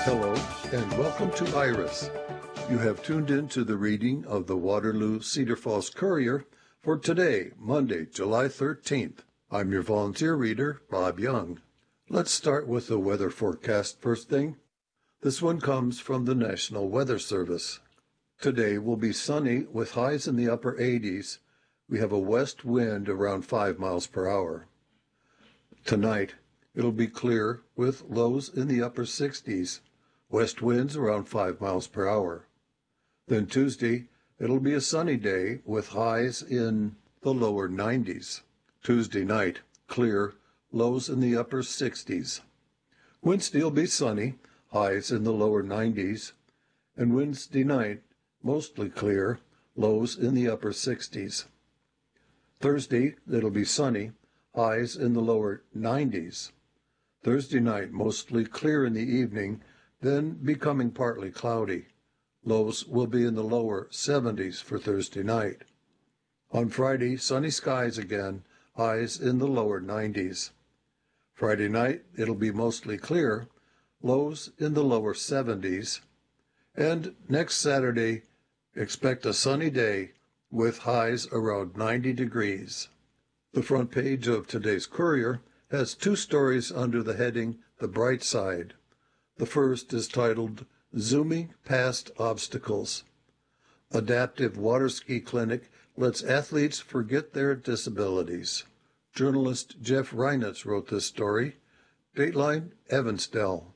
Hello, and welcome to Iris. You have tuned in to the reading of the Waterloo Cedar Falls Courier for today, Monday, July 13th. I'm your volunteer reader, Bob Young. Let's start with the weather forecast first thing. This one comes from the National Weather Service. Today will be sunny with highs in the upper 80s. We have a west wind around 5 miles per hour. Tonight, it'll be clear with lows in the upper 60s. West winds around 5 miles per hour. Then Tuesday, it'll be a sunny day with highs in the lower 90s. Tuesday night, clear, lows in the upper 60s. Wednesday will be sunny, highs in the lower 90s. And Wednesday night, mostly clear, lows in the upper 60s. Thursday, it'll be sunny, highs in the lower 90s. Thursday night, mostly clear in the evening, then becoming partly cloudy. Lows will be in the lower 70s for Thursday night. On Friday, sunny skies again, highs in the lower 90s. Friday night, it'll be mostly clear, lows in the lower 70s. And next Saturday, expect a sunny day with highs around 90 degrees. The front page of today's Courier has two stories under the heading The Bright Side. The first is titled Zooming Past Obstacles. Adaptive Water Ski Clinic lets athletes forget their disabilities. Journalist Jeff Reinitz wrote this story. Dateline, Evansdale.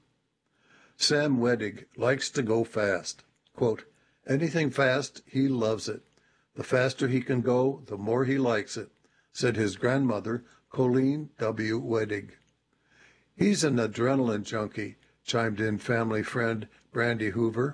Sam Wedig likes to go fast. Quote, anything fast, he loves it. The faster he can go, the more he likes it, said his grandmother, Colleen W. Wedig. He's an adrenaline junkie, chimed in family friend Brandy Hoover.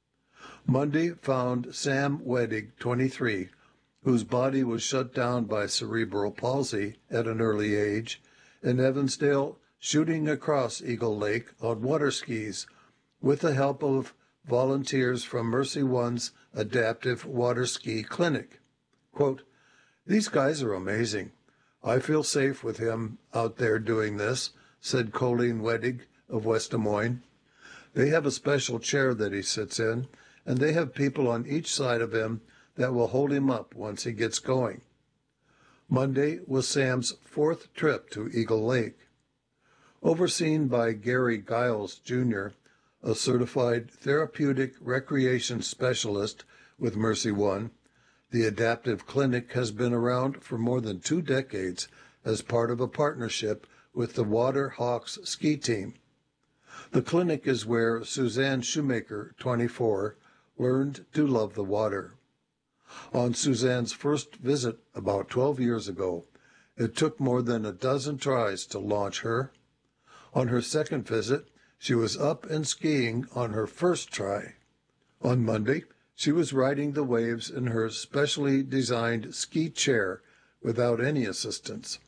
Monday found Sam Wedig, 23, whose body was shut down by cerebral palsy at an early age, in Evansdale, shooting across Eagle Lake on water skis with the help of volunteers from Mercy One's Adaptive Water Ski Clinic. Quote, these guys are amazing. I feel safe with him out there doing this, said Colleen Wedig of West Des Moines. They have a special chair that he sits in, and they have people on each side of him that will hold him up once he gets going. Monday was Sam's fourth trip to Eagle Lake. Overseen by Gary Giles, Jr., a certified therapeutic recreation specialist with Mercy One, the Adaptive Clinic has been around for more than 2 decades as part of a partnership with the Water Hawks ski team. The clinic is where Suzanne Shoemaker, 24, learned to love the water. On Suzanne's first visit about 12 years ago, it took more than a dozen tries to launch her. On her second visit, she was up and skiing on her first try. On Monday, she was riding the waves in her specially designed ski chair without any assistance.